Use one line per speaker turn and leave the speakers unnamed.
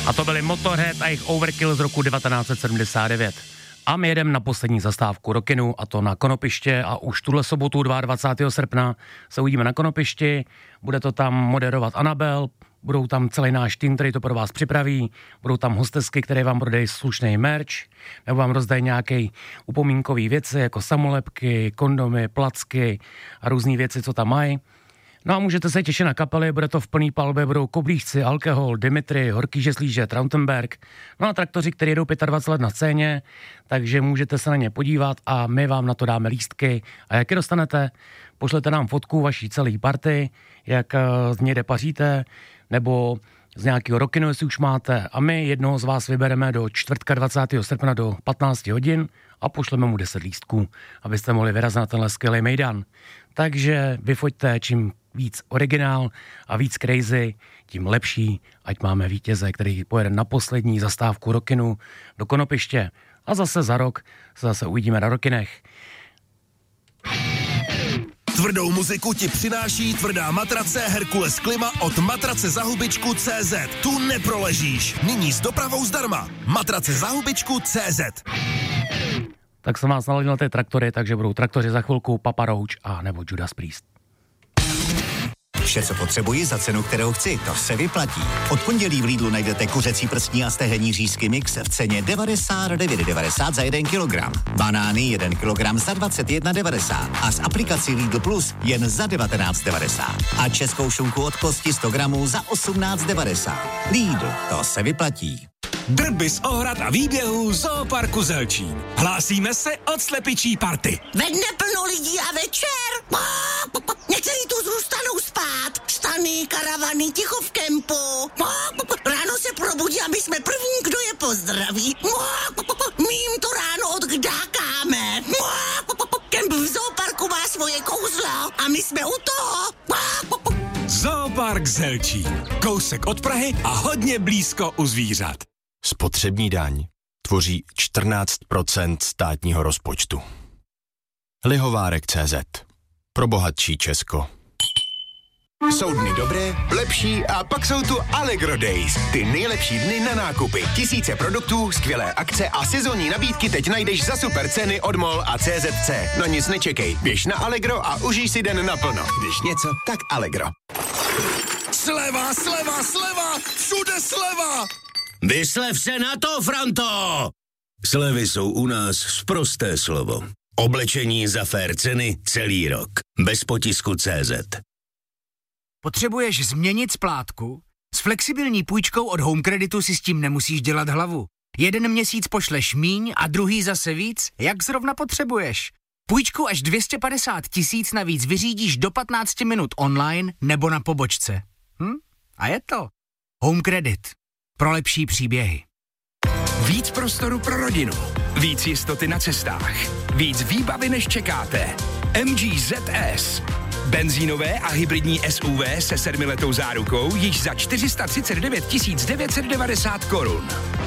A to byli Motorhead a jejich Overkill z roku 1979. A my jedeme na poslední zastávku Rockinu, a to na Konopiště, a už tuhle sobotu 22. srpna se uvidíme na Konopišti, bude to tam moderovat Anabel, budou tam celý náš tým, který to pro vás připraví, budou tam hostesky, které vám prodají slušný merch, nebo vám rozdají nějaké upomínkové věci, jako samolepky, kondomy, placky a různé věci, co tam mají. No a můžete se těšit na kapely, bude to v plný palbě, budou Koblížci, Alkohol, Dimitri, Horký Žeslíže, Trautenberg, no a Traktoři, kteří jedou 25 let na scéně, takže můžete se na ně podívat a my vám na to dáme lístky. A jak je dostanete, pošlete nám fotku vaší celé party, jak někde paříte, nebo z nějakého Rockinu, jestli už máte, a my jednoho z vás vybereme do čtvrtka 20. srpna do 15 hodin a pošleme mu 10 lístků, abyste mohli vyrazit na tenhle skvělý mejdan. Takže vyfoďte čím víc originál a víc crazy, tím lepší, ať máme vítěze, který pojede na poslední zastávku Rockinu do Konopiště. A zase za rok se zase uvidíme na Rockinech.
Tvrdou muziku ti přináší tvrdá matrace Herkules Klima od matracezahubičku.cz. Tu neproležíš. Nyní s dopravou zdarma. Matracezahubičku.cz.
Tak jsem vás naladil na té Traktory, takže budou Traktoři za chvilku, Papa Roach a nebo Judas Priest.
Vše, co potřebuji za cenu, kterou chci, to se vyplatí. Od pondělí v Lidlu najdete kuřecí prstní a stehenní řízky mix v ceně 99,90 za 1 kilogram. Banány 1 kilogram za 21,90 a z aplikací Lidl Plus jen za 19,90. A českou šunku od kosti 100 gramů za 18,90. Lidl, to se vyplatí.
Drby z ohrad a výběhů Zooparku Zelčín. Hlásíme se od slepičí party.
Ve dne plno lidí a večer. Někteří tu zůstanou spát. Stany, karavany, ticho v kempu. Ráno se probudí a my jsme první, kdo je pozdraví. My jim to ráno odkdákáme. Kemp v Zooparku má svoje kouzlo a my jsme u toho.
Zoopark Zelčín. Kousek od Prahy a hodně blízko u zvířat.
Spotřební daň tvoří 14% státního rozpočtu. Lihovárek.cz. Pro bohatší Česko.
Jsou dny dobré, lepší a pak jsou tu Allegro Days. Ty nejlepší dny na nákupy. Tisíce produktů, skvělé akce a sezónní nabídky teď najdeš za super ceny od MOL a CZC. Na nic nečekej, běž na Allegro a užij si den naplno. Když něco, tak Allegro.
Sleva, sleva, sleva! Všude sleva!
Vyslev se na to, Franto! Slevy jsou u nás sprosté slovo. Oblečení za fér ceny celý rok. Bez potisku CZ.
Potřebuješ změnit splátku? S flexibilní půjčkou od Home Creditu si s tím nemusíš dělat hlavu. Jeden měsíc pošleš míň a druhý zase víc, jak zrovna potřebuješ. Půjčku až 250 000 navíc vyřídíš do 15 minut online nebo na pobočce. A je to. Home Credit. Pro lepší příběhy.
Víc prostoru pro rodinu. Víc jistoty na cestách. Víc výbavy, než čekáte. MG ZS. Benzínové a hybridní SUV se 7letou zárukou již za 439 990 korun.